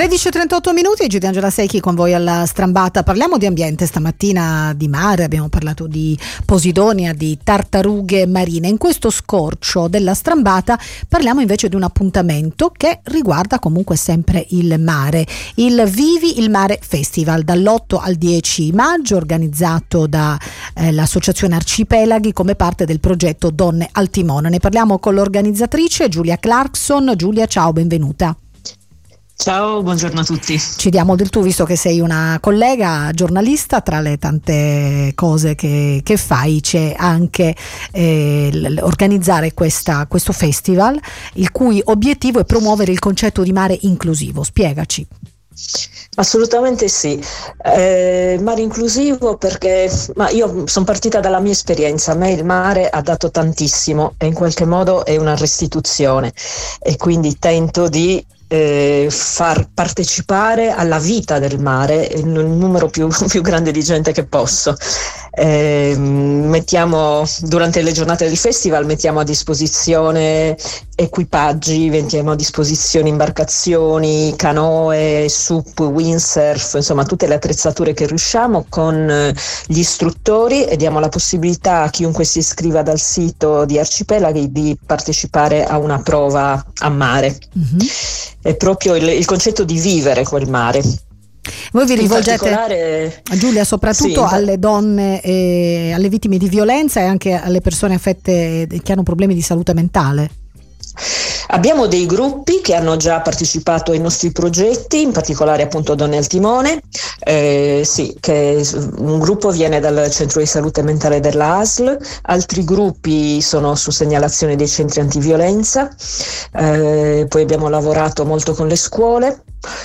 13:38 minuti, Gita Angela Secchi con voi alla Strambata. Parliamo di ambiente stamattina, di mare, abbiamo parlato di posidonia, di tartarughe marine. In questo scorcio della Strambata parliamo invece di un appuntamento che riguarda comunque sempre il mare, il Vivi il Mare Festival, dall'8 al 10 maggio, organizzato da l'associazione Arcipelaghi come parte del progetto Donne al Timone. Ne parliamo con l'organizzatrice Giulia Clarkson. Giulia, ciao, benvenuta. Ciao, buongiorno a tutti. Ci diamo del tu, visto che sei una collega giornalista. Tra le tante cose che fai c'è anche organizzare questo festival, il cui obiettivo è promuovere il concetto di mare inclusivo. Spiegaci. Assolutamente sì, mare inclusivo perché io sono partita dalla mia esperienza. A me il mare ha dato tantissimo e in qualche modo è una restituzione, e quindi tento di far partecipare alla vita del mare il numero più grande di gente che posso. Durante le giornate del festival mettiamo a disposizione equipaggi, mettiamo a disposizione imbarcazioni, canoe, SUP, windsurf, insomma tutte le attrezzature che riusciamo con gli istruttori, e diamo la possibilità a chiunque si iscriva dal sito di Arcipelaghi di partecipare a una prova a mare. Mm-hmm. È proprio il concetto di vivere quel mare. Voi vi rivolgete, Giulia, soprattutto sì, alle donne, alle vittime di violenza e anche alle persone affette che hanno problemi di salute mentale? Abbiamo dei gruppi che hanno già partecipato ai nostri progetti, in particolare appunto Donne al Timone, che un gruppo viene dal centro di salute mentale della ASL, altri gruppi sono su segnalazione dei centri antiviolenza, poi abbiamo lavorato molto con le scuole.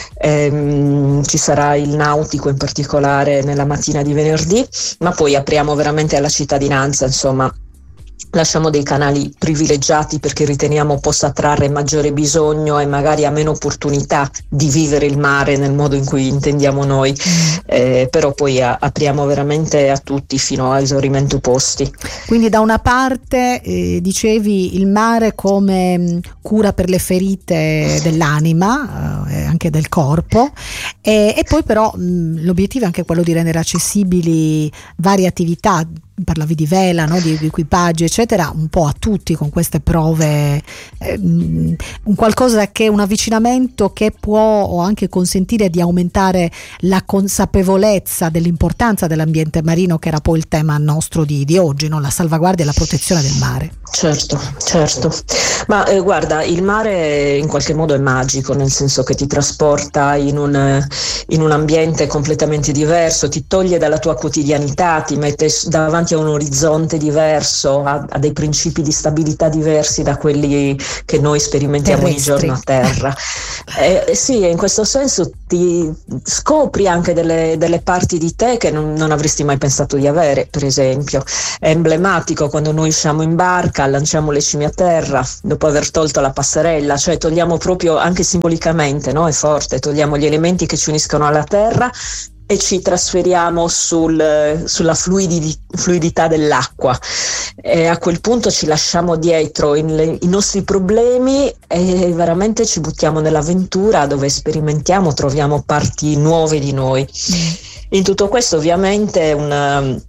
Ci sarà il nautico in particolare nella mattina di venerdì, ma poi apriamo veramente alla cittadinanza, insomma. Lasciamo dei canali privilegiati perché riteniamo possa trarre maggiore bisogno e magari ha meno opportunità di vivere il mare nel modo in cui intendiamo noi, però poi apriamo veramente a tutti fino a esaurimento posti. Quindi da una parte dicevi il mare come cura per le ferite dell'anima e anche del corpo, e poi però l'obiettivo è anche quello di rendere accessibili varie attività. Parlavi di vela, no? di equipaggi eccetera, un po' a tutti con queste prove, un avvicinamento che può anche consentire di aumentare la consapevolezza dell'importanza dell'ambiente marino, che era poi il tema nostro di oggi, no? La salvaguardia e la protezione del mare. Certo, ma guarda, il mare in qualche modo è magico, nel senso che ti trasporta in un ambiente completamente diverso, ti toglie dalla tua quotidianità, ti mette davanti a un orizzonte diverso, ha dei principi di stabilità diversi da quelli che noi sperimentiamo terrestri ogni giorno a terra. Sì, in questo senso ti scopri anche delle parti di te che non avresti mai pensato di avere. Per esempio, è emblematico quando noi usciamo in barca, lanciamo le cime a terra dopo aver tolto la passerella, cioè togliamo proprio, anche simbolicamente, no? È forte, togliamo gli elementi che ci uniscono alla terra e ci trasferiamo sulla fluidità dell'acqua, e a quel punto ci lasciamo dietro i nostri problemi e veramente ci buttiamo nell'avventura, dove sperimentiamo, troviamo parti nuove di noi. In tutto questo ovviamente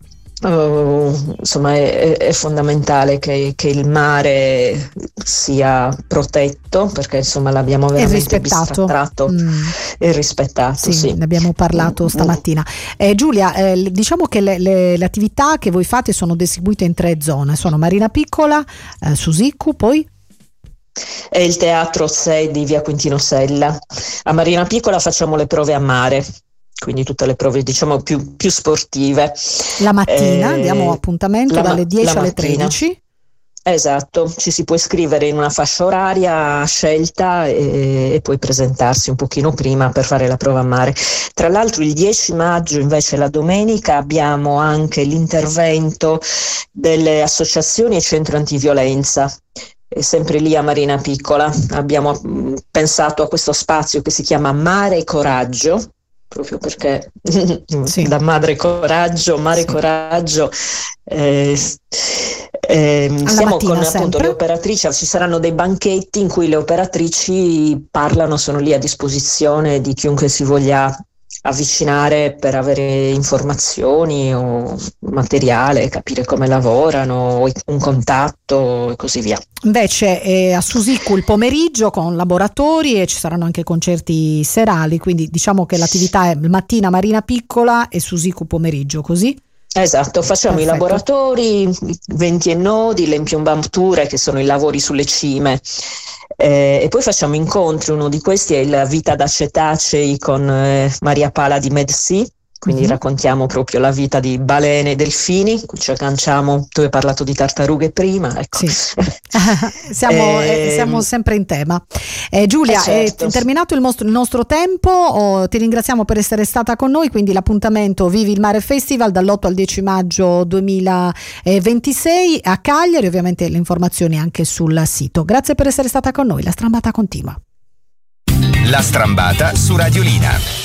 insomma è fondamentale che il mare sia protetto, perché insomma l'abbiamo veramente bistrattato e rispettato. Sì, ne abbiamo parlato stamattina. Giulia, diciamo che le attività che voi fate sono distribuite in 3 zone, sono Marina Piccola, Susiccu, poi è il teatro 6 di via Quintino Sella. A Marina Piccola facciamo le prove a mare, quindi tutte le prove diciamo più sportive. La mattina diamo appuntamento dalle 10 alle 13. Esatto, ci si può iscrivere in una fascia oraria scelta e poi presentarsi un pochino prima per fare la prova a mare. Tra l'altro il 10 maggio invece, la domenica, abbiamo anche l'intervento delle associazioni e centro antiviolenza. E sempre lì a Marina Piccola abbiamo pensato a questo spazio che si chiama Mare e Coraggio, proprio perché da madre coraggio, mare coraggio, siamo con appunto le operatrici, ci saranno dei banchetti in cui le operatrici parlano, sono lì a disposizione di chiunque si voglia avvicinare per avere informazioni o materiale, capire come lavorano, un contatto e così via. Invece a Susicu il pomeriggio con laboratori e ci saranno anche concerti serali, quindi diciamo che l'attività è mattina Marina Piccola e Susicu pomeriggio, così? Esatto, facciamo i laboratori, 20 e nodi, l'empiumbamture che sono i lavori sulle cime, e poi facciamo incontri. Uno di questi è il Vita da Cetacei con Maria Pala di Medsea, quindi raccontiamo proprio la vita di balene e delfini, ci agganciamo, tu hai parlato di tartarughe prima, ecco. Sì. siamo sempre in tema. Giulia, certo. È terminato il nostro tempo, ti ringraziamo per essere stata con noi, quindi l'appuntamento Vivi il Mare Festival dall'8 al 10 maggio 2026 a Cagliari, ovviamente le informazioni anche sul sito. Grazie per essere stata con noi, la strambata continua. La strambata su Radiolina.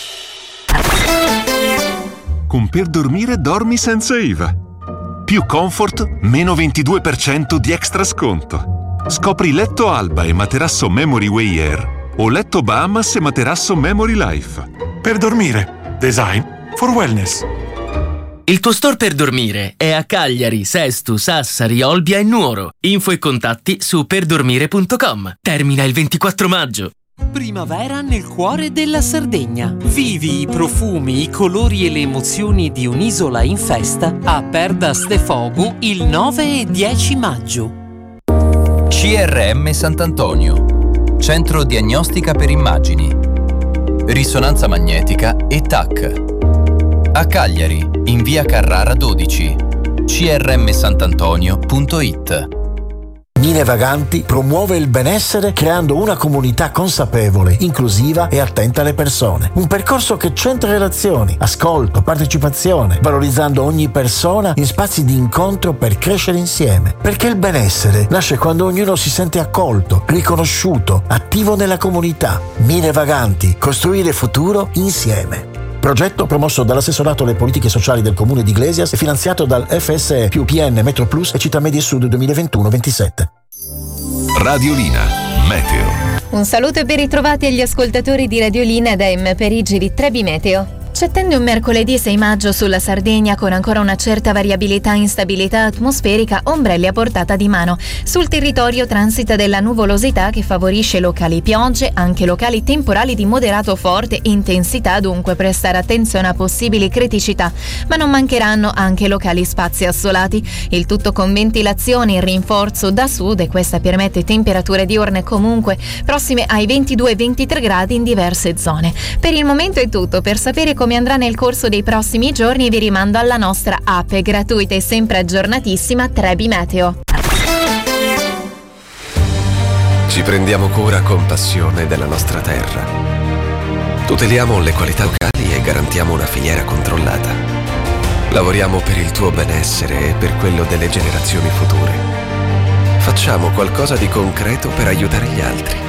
Con Per Dormire dormi senza IVA. Più comfort, meno 22% di extra sconto. Scopri letto Alba e materasso Memory Way Air o letto Bahamas e materasso Memory Life. Per Dormire, design for wellness. Il tuo store per dormire è a Cagliari, Sesto, Sassari, Olbia e Nuoro. Info e contatti su perdormire.com. Termina il 24 maggio. Primavera nel cuore della Sardegna. Vivi i profumi, i colori e le emozioni di un'isola in festa a Perdas de Fogu il 9 e 10 maggio. CRM Sant'Antonio, Centro Diagnostica per Immagini, Risonanza Magnetica e TAC. A Cagliari, in via Carrara 12, crmsantantonio.it. Mine Vaganti promuove il benessere creando una comunità consapevole, inclusiva e attenta alle persone. Un percorso che centra relazioni, ascolto, partecipazione, valorizzando ogni persona in spazi di incontro per crescere insieme. Perché il benessere nasce quando ognuno si sente accolto, riconosciuto, attivo nella comunità. Mine Vaganti, costruire futuro insieme. Progetto promosso dall'assessorato alle politiche sociali del comune di Iglesias e finanziato dal FSE più PN Metro Plus e Città Media Sud 2021-27. Radiolina Meteo. Un saluto e ben ritrovati agli ascoltatori di Radiolina da M. Perigi di Trebi Meteo. Ci attende un mercoledì 6 maggio sulla Sardegna con ancora una certa variabilità e instabilità atmosferica, ombrelli a portata di mano. Sul territorio transita della nuvolosità che favorisce locali piogge, anche locali temporali di moderato forte intensità, dunque prestare attenzione a possibili criticità, ma non mancheranno anche locali spazi assolati. Il tutto con ventilazione in rinforzo da sud e questa permette temperature diurne comunque prossime ai 22-23 gradi in diverse zone. Per il momento è tutto. Per sapere come andrà nel corso dei prossimi giorni vi rimando alla nostra app gratuita e sempre aggiornatissima Trebi Meteo. Ci prendiamo cura con passione della nostra terra. Tuteliamo le qualità locali e garantiamo una filiera controllata. Lavoriamo per il tuo benessere e per quello delle generazioni future. Facciamo qualcosa di concreto per aiutare gli altri.